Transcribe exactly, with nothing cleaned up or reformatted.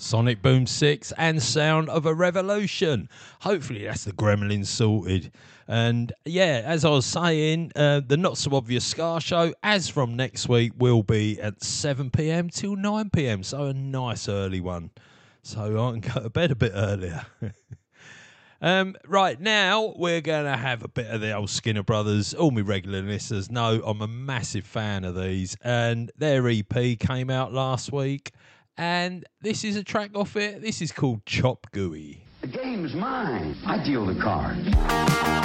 Sonic Boom six and Sound of a Revolution. Hopefully that's the Gremlins sorted. And yeah, as I was saying, uh, the Not So Obvious Scar Show, as from next week, will be at seven p.m. till nine p.m. So a nice early one. So I can go to bed a bit earlier. Um, right, now we're going to have a bit of the old Skinner Brothers. All my regular listeners know I'm a massive fan of these, and their E P came out last week, and this is a track off it. This is called Chop Gooey. The game's mine. I deal the cards.